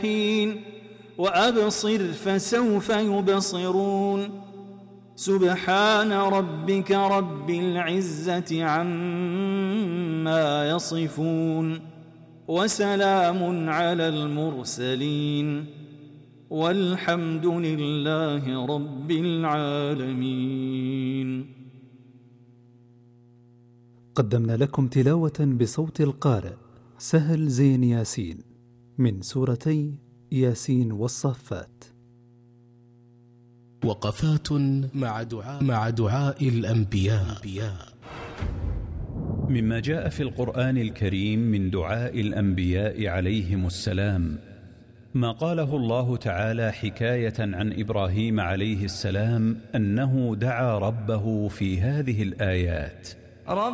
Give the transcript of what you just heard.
وأبصر فسوف يبصرون سبحان ربك رب العزة عما يصفون وسلام على المرسلين والحمد لله رب العالمين. قدمنا لكم تلاوة بصوت القارئ سهل زين ياسين من سورتي ياسين والصافات. وقفات مع دعاء الأنبياء. مما جاء في القرآن الكريم من دعاء الأنبياء عليهم السلام ما قاله الله تعالى حكاية عن إبراهيم عليه السلام أنه دعا ربه في هذه الآيات: